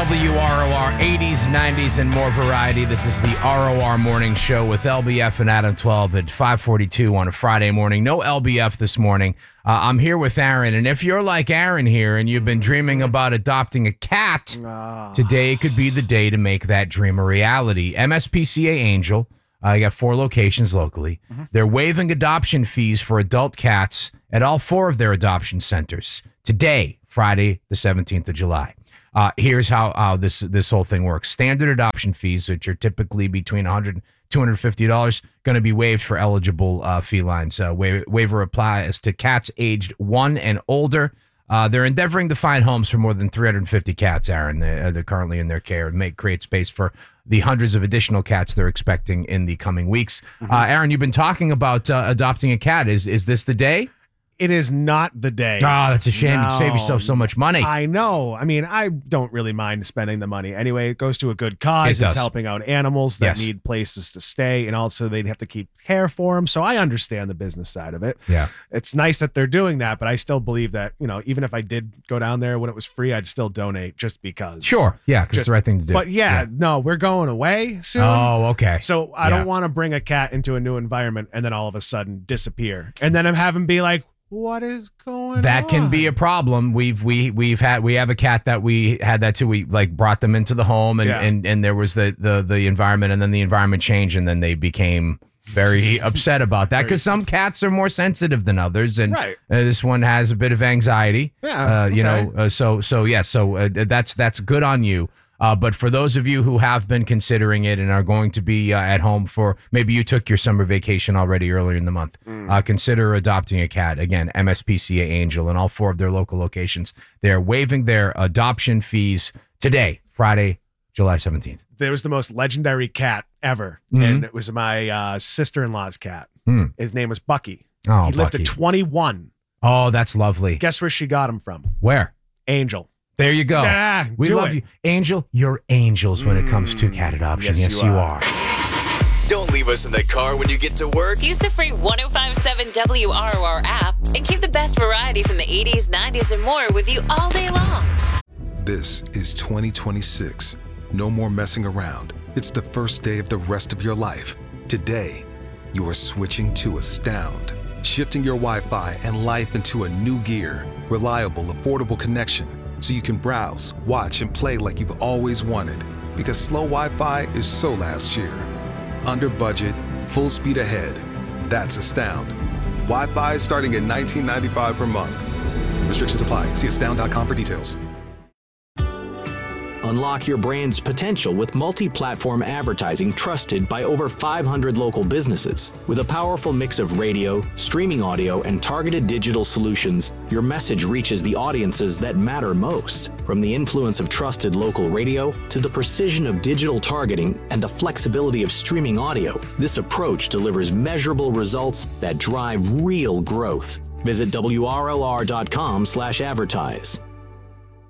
WROR 80s, 90s, and more variety. This is the ROR Morning Show with LBF and Adam 12 at 5:42 on a Friday morning. No LBF this morning. I'm here with Aaron, and if you're like Aaron here and you've been dreaming about adopting a cat, today could be the day to make that dream a reality. MSPCA Angel, you got 4 locations locally. They're waiving adoption fees for adult cats at all 4 of their adoption centers today, Friday, the 17th of July. Here's how this whole thing works. Standard adoption fees, which are typically between $100 and $250, going to be waived for eligible felines. Waiver applies to cats aged 1 and older. They're endeavoring to find homes for more than 350 cats, Aaron. They're currently in their care and create space for the hundreds of additional cats they're expecting in the coming weeks. Aaron, you've been talking about adopting a cat. Is this the day? It is not the day. That's a shame. You'd save yourself so much money. I know. I mean, I don't really mind spending the money. Anyway, it goes to a good cause. It's helping out animals that need places to stay, and also they'd have to keep care for them. So I understand the business side of it. Yeah. It's nice that they're doing that, but I still believe that, even if I did go down there when it was free, I'd still donate just because. Sure. Yeah, because it's the right thing to do. But no, we're going away soon. Oh, okay. So I don't want to bring a cat into a new environment and then all of a sudden disappear. And then have him be like, what is going on? That can be a problem. We have a cat that we had that too. We brought them into the home and there was the environment, and then the environment changed, and then they became very upset about that because some cats are more sensitive than others, and this one has a bit of anxiety. So that's good on you. But for those of you who have been considering it and are going to be at home for, maybe you took your summer vacation already earlier in the month, consider adopting a cat. Again, MSPCA Angel and all 4 of their local locations. They're waiving their adoption fees today, Friday, July 17th. There was the most legendary cat ever, and it was my sister-in-law's cat. His name was Bucky. Oh, he lived Bucky. at 21. Oh, that's lovely. Guess where she got him from? Where? Angel. There you go. We love you. Angel, you're angels when it comes to cat adoption. Yes, you are. Don't leave us in the car when you get to work. Use the free 105.7 WROR app and keep the best variety from the 80s, 90s, and more with you all day long. This is 2026. No more messing around. It's the first day of the rest of your life. Today, you are switching to Astound. Shifting your Wi-Fi and life into a new gear. Reliable, affordable connection. So you can browse, watch, and play like you've always wanted. Because slow Wi-Fi is so last year. Under budget, full speed ahead. That's Astound. Wi-Fi starting at $19.95 per month. Restrictions apply. See astound.com for details. Unlock your brand's potential with multi-platform advertising trusted by over 500 local businesses. With a powerful mix of radio, streaming audio, and targeted digital solutions, your message reaches the audiences that matter most. From the influence of trusted local radio to the precision of digital targeting and the flexibility of streaming audio, this approach delivers measurable results that drive real growth. Visit WRLR.com/advertise.